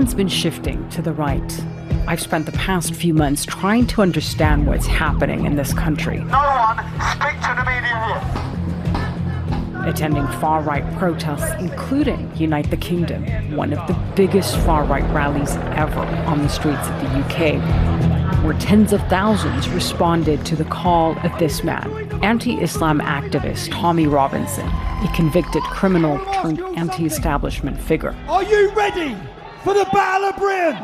everyone's been shifting to the right. I've spent the past few months trying to understand what's happening in this country. No one speak to the media here. Attending far-right protests, including Unite the Kingdom, one of the biggest far-right rallies ever on the streets of the UK, where tens of thousands responded to the call of this man, anti-Islam activist Tommy Robinson, a convicted criminal turned anti-establishment figure. Are you ready for the Battle of Britain?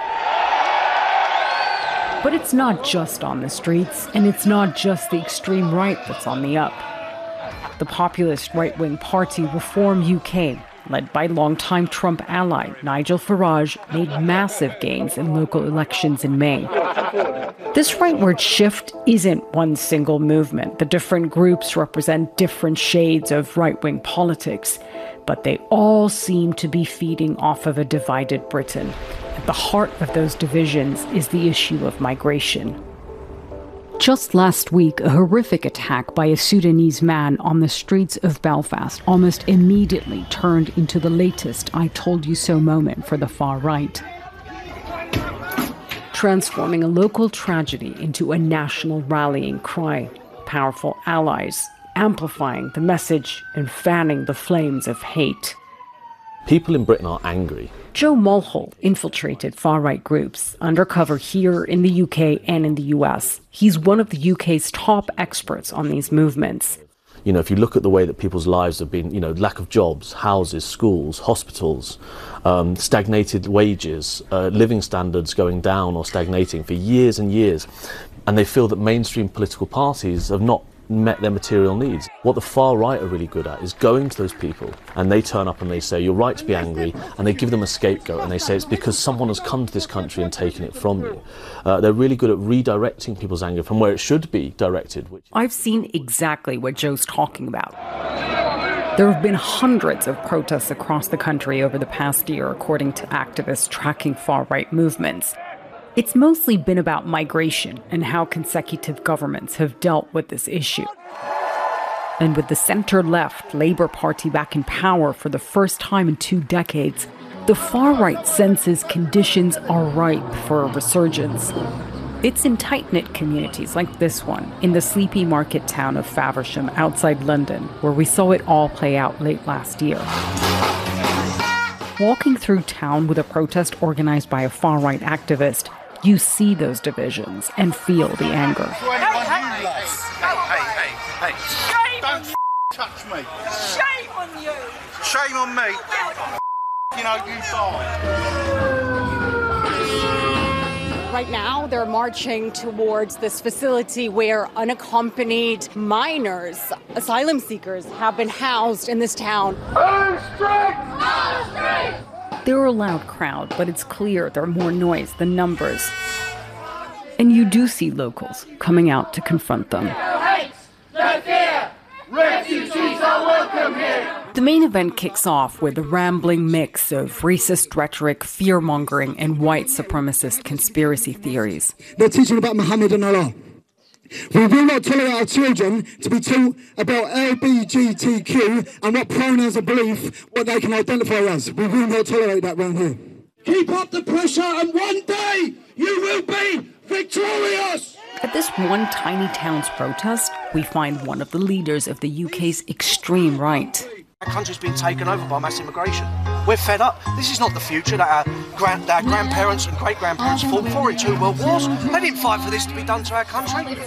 But it's not just on the streets, and it's not just the extreme right that's on the up. The populist right-wing party Reform UK, led by longtime Trump ally Nigel Farage, made massive gains in local elections in May. This rightward shift isn't one single movement. The different groups represent different shades of right-wing politics, but they all seem to be feeding off of a divided Britain. At the heart of those divisions is the issue of migration. Just last week, a horrific attack by a Sudanese man on the streets of Belfast almost immediately turned into the latest I told you so moment for the far right, transforming a local tragedy into a national rallying cry. Powerful allies amplifying the message and fanning the flames of hate. People in Britain are angry. Joe Mulhall infiltrated far-right groups undercover here in the UK and in the US. He's one of the UK's top experts on these movements. You know, if you look at the way that people's lives have been, lack of jobs, houses, schools, hospitals, stagnated wages, living standards going down or stagnating for years and years, and they feel that mainstream political parties have not met their material needs. What the far right are really good at is going to those people, and they turn up and they say, you're right to be angry, and they give them a scapegoat, and they say it's because someone has come to this country and taken it from you. They're really good at redirecting people's anger from where it should be directed. I've seen exactly what Joe's talking about. There have been hundreds of protests across the country over the past year, according to activists tracking far-right movements. It's mostly been about migration and how consecutive governments have dealt with this issue. And with the centre-left Labour Party back in power for the first time in 2 decades, the far-right senses conditions are ripe for a resurgence. It's in tight-knit communities like this one, in the sleepy market town of Faversham outside London, where we saw it all play out late last year. Walking through town with a protest organised by a far-right activist, you see those divisions and feel the anger. Hey. Shame! Don't touch me. Shame on you! Shame on me. You die. Right now, they're marching towards this facility where unaccompanied minors, asylum seekers, have been housed in this town. They're a loud crowd, but it's clear they're more noise than numbers. And you do see locals coming out to confront them. No hate, no fear. Refugees are welcome here. The main event kicks off with a rambling mix of racist rhetoric, fear-mongering, and white supremacist conspiracy theories. They're teaching about Muhammad and Allah. We will not tolerate our children to be taught about LGBTQ and what pronouns of belief, what they can identify as. We will not tolerate that around here. Keep up the pressure and one day you will be victorious! At this one tiny town's protest, we find one of the leaders of the UK's extreme right. Our country's been taken over by mass immigration. We're fed up. This is not the future that our grandparents and great-grandparents fought for in 2 world wars. They didn't fight for this to be done to our country. We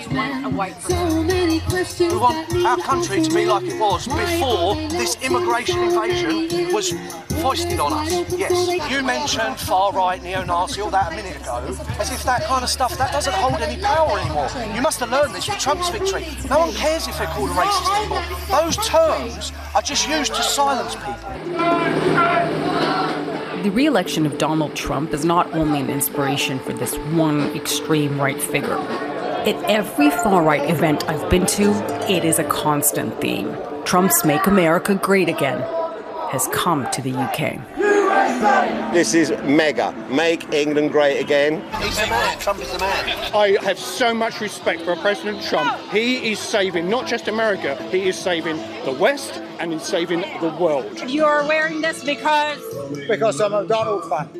want our country to be like it was before this immigration invasion was foisted on us. Yes, you mentioned far-right, neo-Nazi, all that a minute ago, as if that kind of stuff, that doesn't hold any power anymore. You must have learned this with Trump's victory. No one cares if they're called a racist anymore. Those terms are just used to silence people. The re-election of Donald Trump is not only an inspiration for this one extreme right figure. At every far-right event I've been to, it is a constant theme. Trump's Make America Great Again has come to the UK. This is mega. Make England great again. He's the man. Trump is the man. I have so much respect for President Trump. He is saving not just America, he is saving the West and he's saving the world. You're wearing this because? Because I'm a Donald fan.